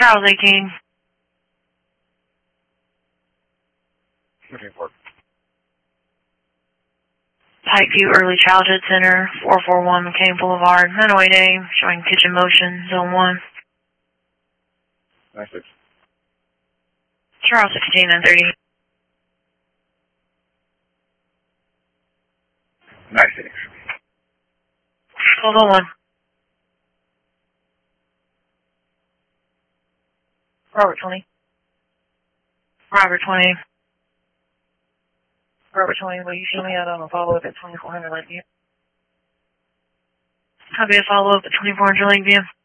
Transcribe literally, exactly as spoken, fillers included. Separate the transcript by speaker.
Speaker 1: Charles eighteen.
Speaker 2: Looking for
Speaker 1: Pikeview Early Childhood Center, four four one McCain Boulevard, Hanoi name, showing kitchen motion, zone one.
Speaker 2: nine six.
Speaker 1: Charles sixteen and thirty.
Speaker 2: nine six.
Speaker 1: Hold on one. Robert twenty. Robert twenty. Robert twenty, will you show me out on a follow-up at twenty-four hundred Lakeview? Copy a follow-up at twenty-four hundred Lakeview.